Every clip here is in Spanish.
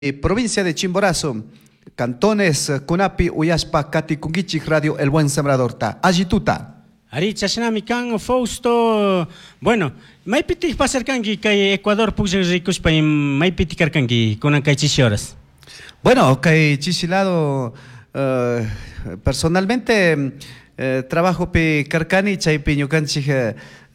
Provincia de Chimborazo, cantones Kunapi, Uyaspa, Katikungichik, Radio El Buen Sembrador, ta. Agituta. Ari chashnami kan Fausto, bueno, maipiti pasarkangi kay Ecuador pugja ricos pa maipiti karkangi kunan kay chishoras. Bueno, kay chisilado personalmente trabajo pe Carcani, chaypi ñukanchik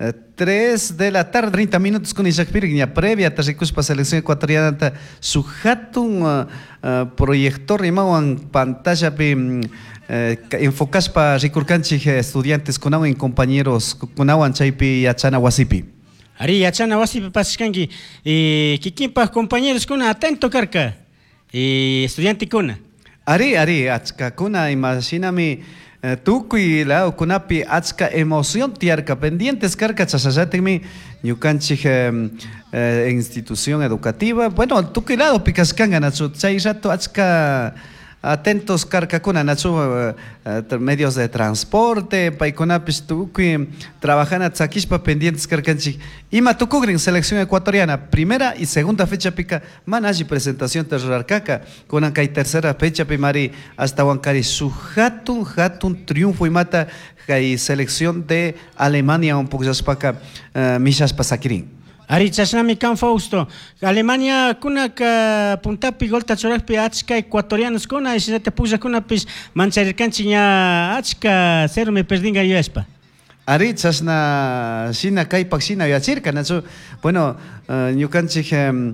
3 de la tarde, 30 minutos con Isaac Pirigna, previa a la selección ecuatoriana, su hatun proyector rimawan pantalla pe enfocas para recurcanchik estudiantes con awan compañeros con awan chaypi yachana wasipi. Ari yachana wasipi paskangi kikimpa compañeros kuna atento karka estudiante kuna. Ari achka kuna imagíname Tukui la kunapi achka emoción tiarka pendientes karka chasasatimi ñukanchik institución educativa. Bueno, tukui lado picaskanga nachu chay rato achka atentos karkakuna nachu medios de transporte paikunapis tukui trabajana tsakishpa pendientes karkanchik. Ima tukugrin selección ecuatoriana primera y segunda fecha pica manaji presentación terrorarcaca kunan kay tercera fecha pimari hasta Huancari su hatun triunfo y mata kay selección de Alemania un poco jaspaka mishas pasakirin. Ari chashnami kan Fausto, Alemania kuna ka puntapi golta chorakpi achka ecuatorianos kuna y si te puja kuna pis mancharirkanchiña achka cero me perdinga yuespa. Ari chasna sina kay paksina yachirka nacho bueno ñukanchik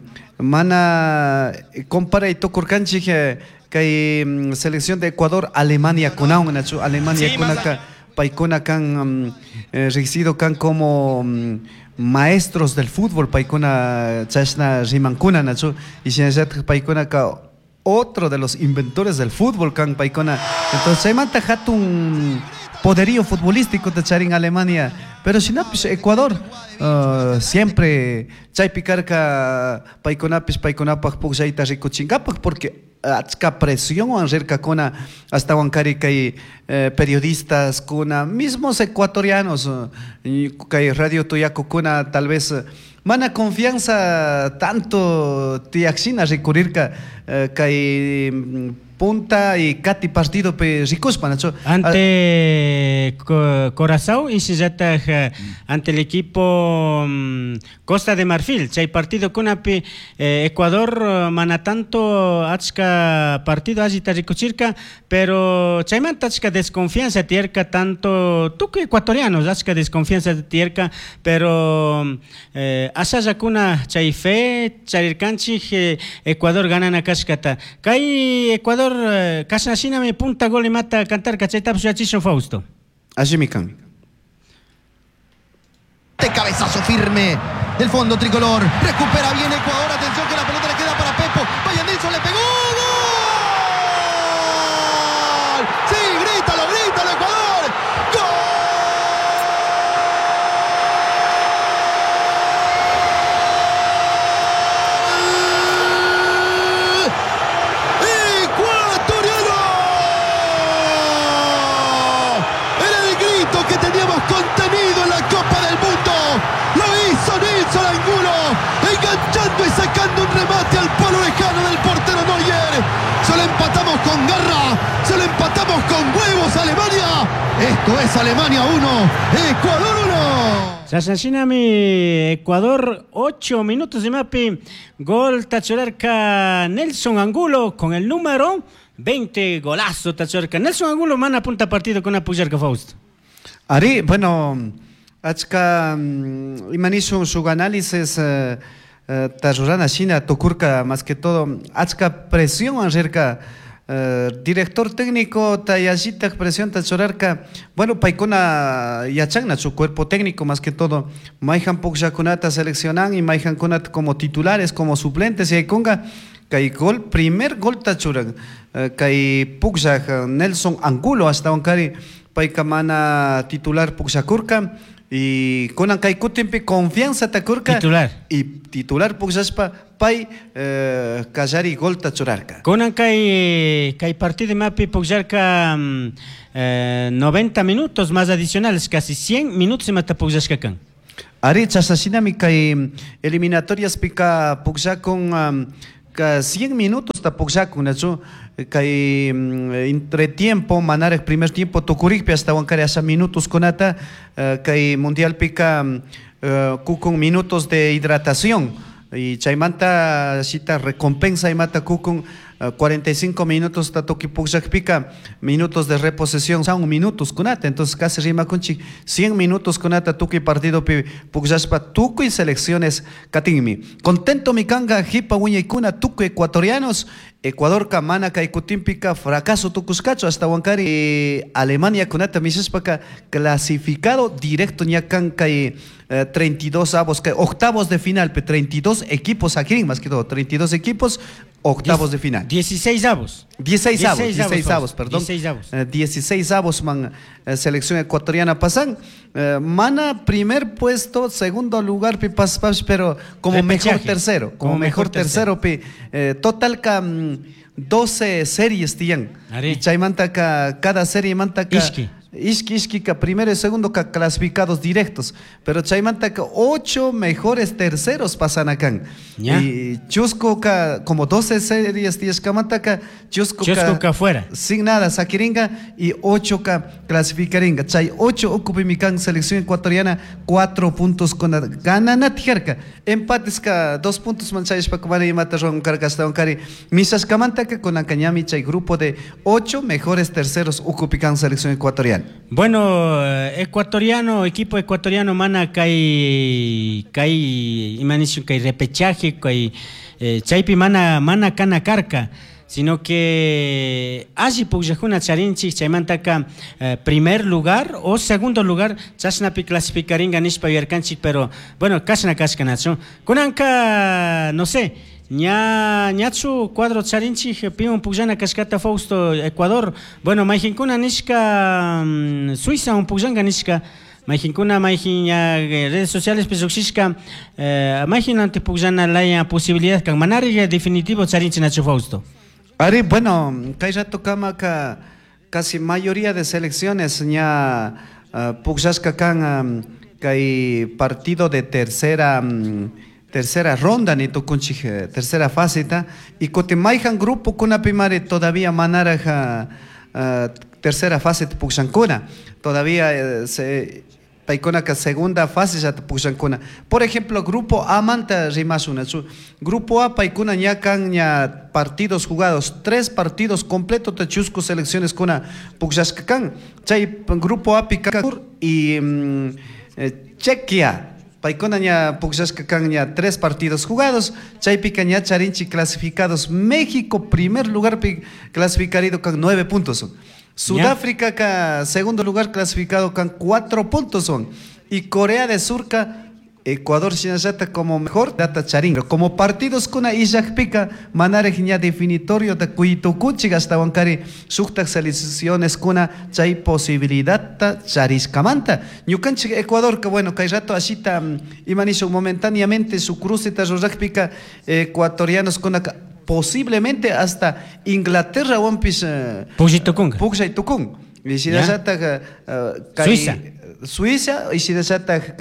mana compara y tokurkanchik kay selección de Ecuador Alemania kunaun nacho Alemania sí, kunaka paikuna kan regido kan como maestros del fútbol paikuna chasna rimankuna nacho y sinesat paikuna ka otro de los inventores del fútbol kan paikuna entonces se manta hatun poderío futbolístico de charin Alemania pero si no pues Ecuador siempre chay picarca paikonapis paikonapaj pugsaita rikuchingapak porque achka presión acerca kuna hasta Huancari kay periodistas kuna mismos ecuatorianos kay radio tuyaco kuna tal vez mana confianza tanto tiaxina recurrirka kay punta y cati partido pe ricuspa nacho ante Corazao y si ante el equipo Costa de Marfil chay partido con Ecuador mana tanto achka partido agita ricuchirka pero chaymanta achka desconfianza tierka tanto tú que ecuatorianos achka desconfianza tierka pero asaya kuna chay fe charirkanchik Ecuador ganan kashkata kay Ecuador Casasina me punta gol y mata cantar cacheta su Fausto. Allí mi cambio. De cabezazo firme del fondo tricolor. Recupera bien Ecuador. Atención que la pelota le queda para Pepo. Vaya Nilsson, le pegó. ¡Gol! Sí, grítalo Ecuador. ¡Gol! Que teníamos contenido en la Copa del Mundo, lo hizo Nilsson Angulo, enganchando y sacando un remate al palo lejano del portero Neuer. Se lo empatamos con garra, se lo empatamos con huevos a Alemania. Esto es Alemania 1, Ecuador 1. Sasashinami Ecuador 8 minutos de mapi, gol tachorarca Nelson Angulo con el número 20, golazo tachorarca Nelson Angulo mana punta partido con apoyarca Fausto. Ari, bueno, achka imanizo su análisis tajurana China tokurka más que todo achka presión acerca director técnico tayashita presión tachorarka bueno paikona yachangna su cuerpo técnico más que todo maihan pukshakunata seleccionan y maihan kunat como titulares como suplentes y conga kay gol primer gol tachuran kay puksha Nelson Angulo hasta Huancari paikamana titular pukshakurka y kunan kay kutimpi confianza takurka titular puksaspa pay kallari gol tachurarka kunan kay partido mapi puksharka 90 minutos más adicionales casi 100 minutos de mata puksashka kan Ari chasashinami kay eliminatorias pika puksha con ka 100 minutos tapukshakun nachu kay entretiempo manar primer tiempo tukurikpi hasta wankari asa minutos kunata kay mundial pika kukun minutos de hidratación y chaymanta shita recompensa y mata kukun 45 minutos tatoki pukshakpika minutos de reposición son minutos kunata entonces casi rima kunchi 100 minutos kunata tuki partido pi pukshashpa tukuy selecciones katinmi contento mi kanga hipa wiñaykuna tukuy ecuatorianos Ecuador kamana kay kutinpika fracaso tukuscacho hasta wankari Alemania kunata mishashpaka clasificado directo ñakan kay 32 avos kay octavos de final 32 equipos aquí más que todo 32 equipos octavos de final 16 avos 16 avos perdón 16 avos man selección ecuatoriana pasan mana primer puesto segundo lugar pi pero como mejor tercero pi total ka 12 series tiyan y chaymanta cada serie manta ka Ishki ka primero y segundo ka clasificados directos, pero chaymanta ka 8 mejores terceros pasan acá. Y Chusco ka como 12 series tías kamanta ka Chusco ka fuera. Sin nada sakiringa y 8 ka clasificaringa. Chay 8 ocupimikan selección ecuatoriana 4 puntos con gana natijarka. Empates ka 2 puntos manchayes pa kumani mata ron karka hasta onkari. Misas kamanta ka con akanyami chay grupo de 8 mejores terceros ocupikan selección ecuatoriana. Bueno, equipo ecuatoriano mana kai imanishu kai repechaje kai chaypi mana kana karka, sino que allí pujajuna charinchi chaymantaka primer lugar o segundo lugar chasnapi clasificaringa nishpa yarkanchik, pero bueno, kashna kashkanacho kunanka no sé ñachu cuadro charinchi pion pujana kashkata Fausto Ecuador, bueno maijinkuna nishka Suiza un pujanga nishka maijinkuna maijinya redes sociales pesuxishka maijinante pujana la posibilidad kan manari definitivo charinchi nachu Fausto. Ari, bueno, kay rato kama casi mayoría de selecciones ya pujashka kan kay partido de tercera ronda ni tukunchik tercera fase y kotimaijan grupo kuna primare todavía manaraja tercera fase pukshankuna todavía se paikona ka segunda fase ya pukshankuna. Por ejemplo, grupo A manta rimasuna grupo A paikuna ya kan ya partidos jugados 3 partidos completos de chusco selecciones kuna pukshashkan chay grupo A pikakur y Chequia paikona ña pukshashkakan ña 3 partidos jugados, chaypika ña charinchi clasificados. México, primer lugar clasificado con 9 puntos son. Sudáfrica ka segundo lugar clasificado con 4 puntos son. Y Corea del Sur ka Ecuador Shinashata como mejor data charinga. Como partidos kuna Ijakpika manare ña definitorio de Kuitukuchi hasta Wankari suktak selecciones kuna chay posibilidad ta chariskamanta. Ñukanchik Ecuador que bueno kay rato ashita imanizo momentáneamente su cruce ta Rojakpika ecuatorianos kuna posiblemente hasta Inglaterra wampis Pugshaitukun. Y Shinashata Suiza y Shinashata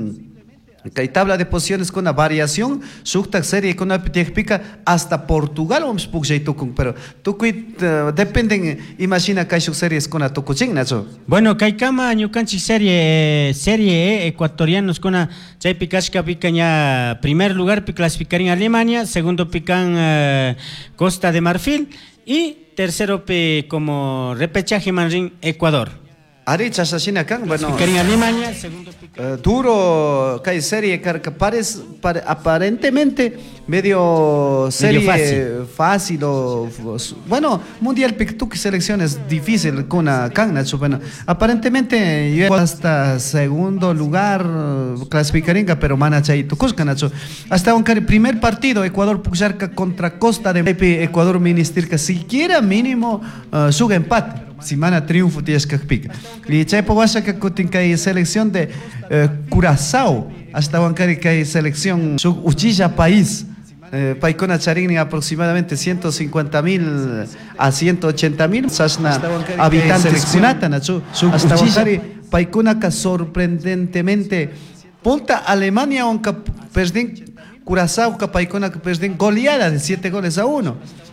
kay tabla de posiciones con una variación suktak serie con una pica hasta Portugal vamos pugshaitukun, pero tukuy dependen imagina kay series con una tukuchin nacho. Bueno, kay kama ñukanchik serie ecuatorianos con una chay pikashka picaña primer lugar clasificar en Alemania, segundo pican Costa de Marfil y tercero como repechaje manrin Ecuador. Ari chasashina kan bueno en Alemania, segundo duro kay serie aparentemente medio serie fácil o bueno mundial pictuk selecciones difícil con kan nacho bueno aparentemente yo hasta segundo lugar clasificaringa pero mana chay tukuska nacho hasta un primer partido Ecuador puxarka contra Costa de Ecuador ministirka siquiera mínimo suga empate semana triunfo tienes que pica. Y chaypo wasa que hay selección de Curazao hasta Huancari que hay selección su Uchilla país. Paikona Charini aproximadamente 150.000 a 180.000 sasna habitantes kunata nachu hasta Huancari Paikona que sorprendentemente punta Alemania aunque perdín Curazao, Capaicona, que pierden goleada de 7 goles a 1.